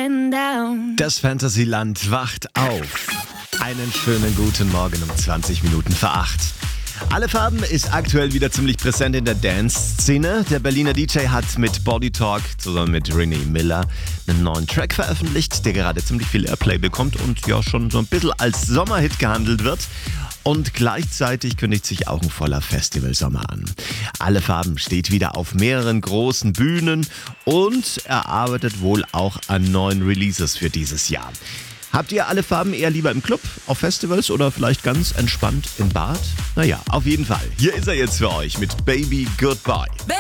going down. Das Fantasyland wacht auf. Einen schönen guten Morgen um 20 Minuten vor 8. Alle Farben ist aktuell wieder ziemlich präsent in der Dance-Szene. Der Berliner DJ hat mit Body Talk zusammen mit René Miller einen neuen Track veröffentlicht, der gerade ziemlich viel Airplay bekommt und ja schon so ein bisschen als Sommerhit gehandelt wird. Und gleichzeitig kündigt sich auch ein voller Festivalsommer an. Alle Farben steht wieder auf mehreren großen Bühnen und er arbeitet wohl auch an neuen Releases für dieses Jahr. Habt ihr Alle Farben eher lieber im Club, auf Festivals oder vielleicht ganz entspannt im Bad? Naja, auf jeden Fall. Hier ist er jetzt für euch mit Baby Goodbye.